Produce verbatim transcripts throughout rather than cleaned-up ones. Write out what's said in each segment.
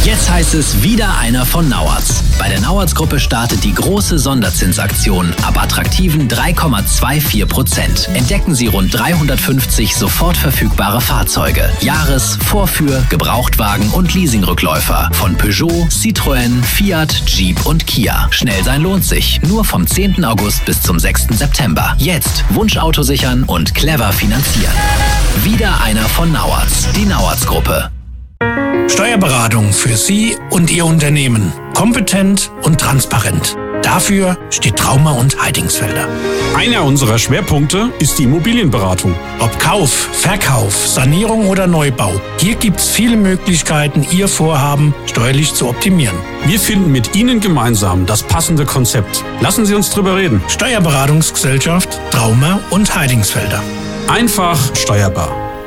Jetzt heißt es wieder einer von Nauertz. Bei der Nauertz-Gruppe startet die große Sonderzinsaktion ab attraktiven drei Komma vierundzwanzig Prozent. Entdecken Sie rund dreihundertfünfzig sofort verfügbare Fahrzeuge. Jahres-, Vorführ-, Gebrauchtwagen und Leasingrückläufer von Peugeot, Citroën, Fiat, Jeep und Kia. Schnell sein lohnt sich. Nur vom zehnten August bis zum sechsten September. Jetzt Wunschauto sichern und clever finanzieren. Wieder einer von Nauertz. Die Nauertz-Gruppe. Steuerberatung für Sie und Ihr Unternehmen. Kompetent und transparent. Dafür steht Trauma und Heidingsfelder. Einer unserer Schwerpunkte ist die Immobilienberatung. Ob Kauf, Verkauf, Sanierung oder Neubau. Hier gibt's viele Möglichkeiten, Ihr Vorhaben steuerlich zu optimieren. Wir finden mit Ihnen gemeinsam das passende Konzept. Lassen Sie uns drüber reden. Steuerberatungsgesellschaft Trauma und Heidingsfelder. Einfach steuerbar.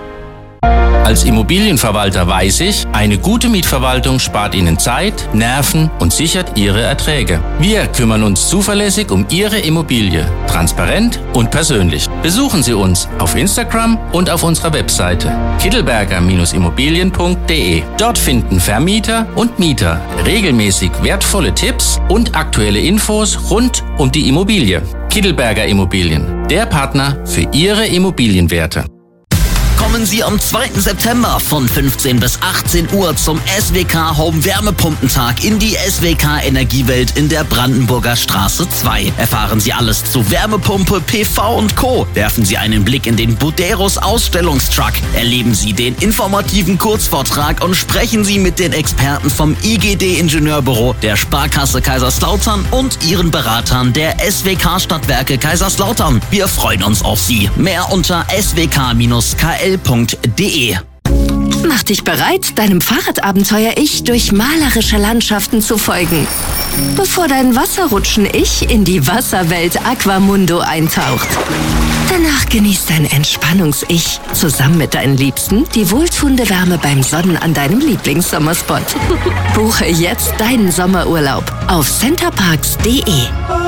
Als Immobilienverwalter weiß ich, eine gute Mietverwaltung spart Ihnen Zeit, Nerven und sichert Ihre Erträge. Wir kümmern uns zuverlässig um Ihre Immobilie, transparent und persönlich. Besuchen Sie uns auf Instagram und auf unserer Webseite kittelberger Immobilien punkt de. Dort finden Vermieter und Mieter regelmäßig wertvolle Tipps und aktuelle Infos rund um die Immobilie. Kittelberger Immobilien, der Partner für Ihre Immobilienwerte. Kommen Sie am zweiten September von fünfzehn bis achtzehn Uhr zum S W K Home Wärmepumpentag in die S W K Energiewelt in der Brandenburger Straße zwei. Erfahren Sie alles zu Wärmepumpe, P V und Co. Werfen Sie einen Blick in den Buderus Ausstellungstruck. Erleben Sie den informativen Kurzvortrag und sprechen Sie mit den Experten vom I G D Ingenieurbüro, der Sparkasse Kaiserslautern und Ihren Beratern der S W K Stadtwerke Kaiserslautern. Wir freuen uns auf Sie. Mehr unter s w k Bindestrich k l punkt de. Mach dich bereit, deinem Fahrradabenteuer-Ich durch malerische Landschaften zu folgen, bevor dein Wasserrutschen-Ich in die Wasserwelt Aquamundo eintaucht. Danach genießt dein Entspannungs-Ich zusammen mit deinen Liebsten die wohltuende Wärme beim Sonnen an deinem Lieblingssommerspot. Buche jetzt deinen Sommerurlaub auf centerparks punkt de.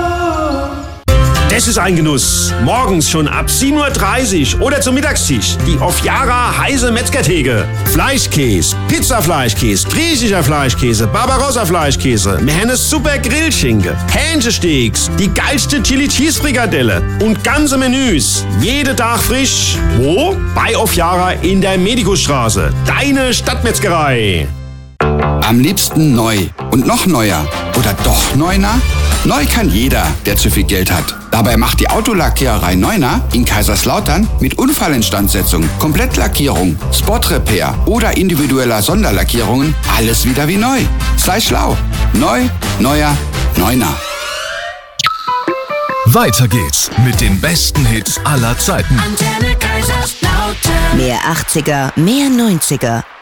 Das ist ein Genuss. Morgens schon ab sieben Uhr dreißig oder zum Mittagstisch. Die Ofjara heiße Metzgertheke. Fleischkäse, Pizzafleischkäse, griechischer Fleischkäse, Barbarossa-Fleischkäse. Wir haben eine super Grillschinke, Hähnchensteaks, die geilste Chili-Cheese-Frikadelle und ganze Menüs. Jeden Tag frisch. Wo? Bei Ofjara in der Medikusstraße. Deine Stadtmetzgerei. Am liebsten neu und noch neuer. Oder doch neuner? Neu kann jeder, der zu viel Geld hat. Dabei macht die Autolackiererei Neuner in Kaiserslautern mit Unfallinstandsetzung, Komplettlackierung, Spot-Repair oder individueller Sonderlackierungen alles wieder wie neu. Sei schlau. Neu, neuer, Neuner. Weiter geht's mit den besten Hits aller Zeiten. Mehr achtziger, mehr neunziger.